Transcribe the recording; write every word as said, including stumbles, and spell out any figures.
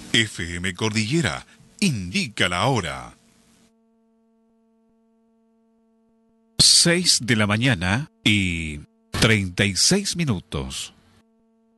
F M Cordillera indica la hora. Seis de la mañana y treinta y seis minutos.